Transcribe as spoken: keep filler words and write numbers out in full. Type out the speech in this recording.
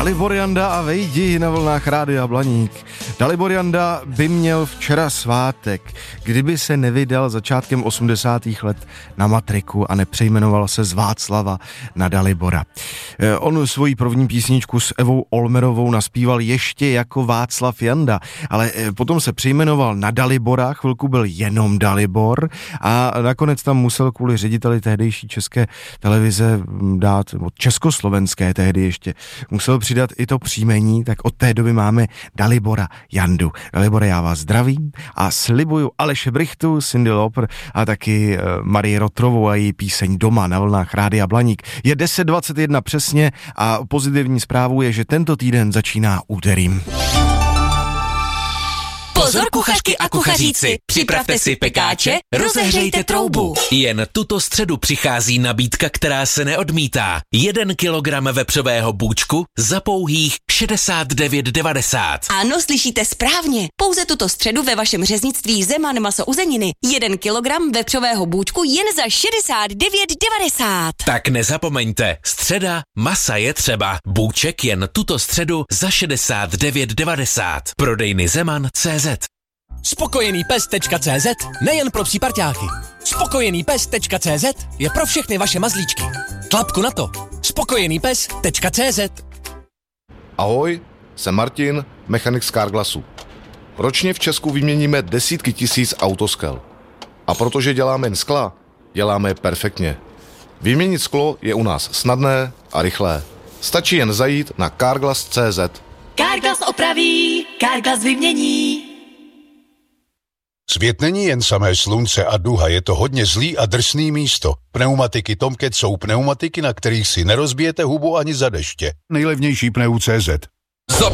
Dalibor Janda a vejdi na vlnách Rádia Blaník. Dalibor Janda by měl včera svátek, kdyby se nevydal začátkem osmdesátých let na matriku a nepřejmenoval se z Václava na Dalibora. On svoji první písničku s Evou Olmerovou naspíval ještě jako Václav Janda, ale potom se přejmenoval na Dalibora, chvilku byl jenom Dalibor a nakonec tam musel kvůli řediteli tehdejší České televize dát, nebo československé tehdy ještě, musel přidat i to příjmení, tak od té doby máme Dalibora Jandu. Dalibore, já vás zdravím a slibuju Aleše Brychtu, Cyndi Lauper a taky Marii Rotrovou a její píseň Doma na vlnách Rádia Blaník. Je deset dvacet jedna přesně a pozitivní zprávou je, že tento týden začíná úterým. Pozor kuchařky a kuchaříci, připravte si pekáče, rozehřejte troubu. Jen tuto středu přichází nabídka, která se neodmítá. Jeden kilogram vepřového bůčku za pouhých šedesát devět devadesát. Ano, slyšíte správně. Pouze tuto středu ve vašem řeznictví Zeman maso uzeniny. Jeden kilogram vepřového bůčku jen za šedesát devět devadesát. Tak nezapomeňte, středa, masa je třeba. Bůček jen tuto středu za šedesát devět devadesát. Prodejny Zeman tečka cé zet. Spokojený pes tečka cé zet nejen pro psí parťáky. Spokojený pes tečka cé zet je pro všechny vaše mazlíčky. Tlapku na to. Spokojený pes tečka cé zet. Ahoj, jsem Martin, mechanik z Carglassu. Ročně v Česku vyměníme desítky tisíc autoskel. A protože děláme jen skla, děláme je perfektně. Vyměnit sklo je u nás snadné a rychlé. Stačí jen zajít na carglass tečka cé zet. Carglass opraví, Carglass vymění. Svět není jen samé slunce a duha, je to hodně zlý a drsný místo. Pneumatiky Tomcat jsou pneumatiky, na kterých si nerozbijete hubu ani za deště. Nejlevnější pneu tečka cé zet.